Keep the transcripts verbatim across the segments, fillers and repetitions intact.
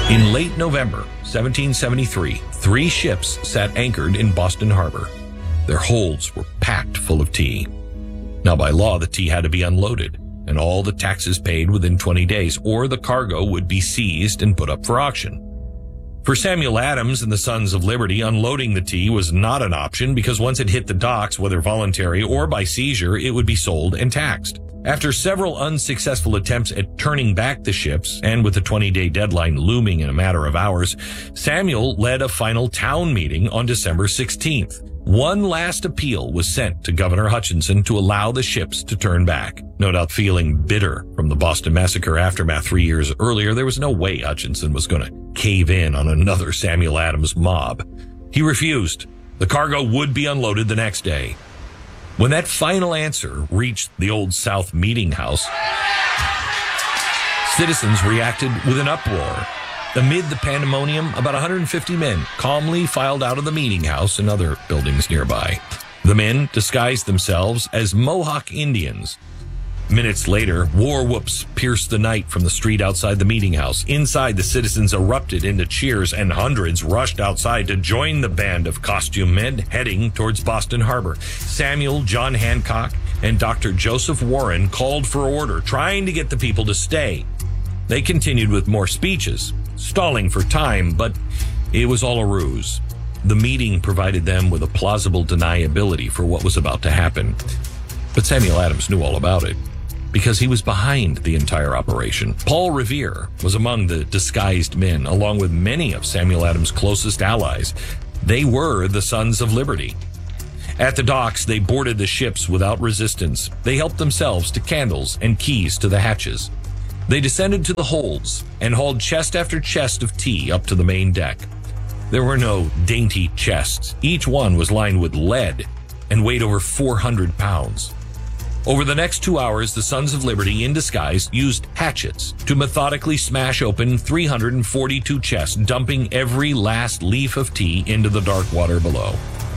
In late November seventeen seventy-three, three ships sat anchored in Boston Harbor. Their holds were packed full of tea. Now, by law, the tea had to be unloaded, and all the taxes paid within twenty days, or the cargo would be seized and put up for auction. For Samuel Adams and the Sons of Liberty, unloading the tea was not an option because once it hit the docks, whether voluntary or by seizure, it would be sold and taxed. After several unsuccessful attempts at turning back the ships, and with the twenty-day deadline looming in a matter of hours, Samuel led a final town meeting on December sixteenth. One last appeal was sent to Governor Hutchinson to allow the ships to turn back. No doubt feeling bitter from the Boston Massacre aftermath three years earlier, there was no way Hutchinson was going to cave in on another Samuel Adams mob. He refused. The cargo would be unloaded the next day. When that final answer reached the Old South Meeting House, citizens reacted with an uproar. Amid the pandemonium, about one hundred fifty men calmly filed out of the meeting house and other buildings nearby. The men disguised themselves as Mohawk Indians. Minutes later, war whoops pierced the night from the street outside the meeting house. Inside, the citizens erupted into cheers, and hundreds rushed outside to join the band of costume men heading towards Boston Harbor. Samuel John Hancock and Doctor Joseph Warren called for order, trying to get the people to stay. They continued with more speeches, stalling for time, but it was all a ruse. The meeting provided them with a plausible deniability for what was about to happen. But Samuel Adams knew all about it, because he was behind the entire operation. Paul Revere was among the disguised men, along with many of Samuel Adams' closest allies. They were the Sons of Liberty. At the docks, they boarded the ships without resistance. They helped themselves to candles and keys to the hatches. They descended to the holds and hauled chest after chest of tea up to the main deck. There were no dainty chests. Each one was lined with lead and weighed over four hundred pounds. Over the next two hours, the Sons of Liberty, in disguise, used hatchets to methodically smash open three hundred forty-two chests, dumping every last leaf of tea into the dark water below.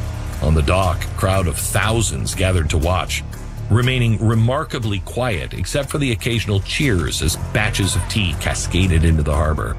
On the dock, a crowd of thousands gathered to watch, remaining remarkably quiet except for the occasional cheers as batches of tea cascaded into the harbor.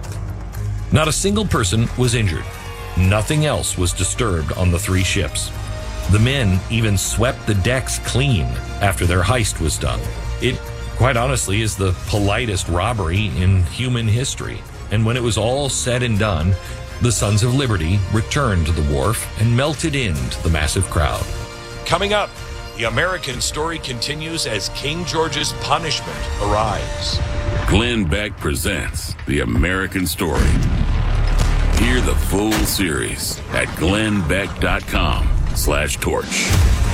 Not a single person was injured. Nothing else was disturbed on the three ships. The men even swept the decks clean after their heist was done. It, quite honestly, is the politest robbery in human history. And when it was all said and done, the Sons of Liberty returned to the wharf and melted into the massive crowd. Coming up, the American story continues as King George's punishment arrives. Glenn Beck presents The American Story. Hear the full series at glenn beck dot com slash torch.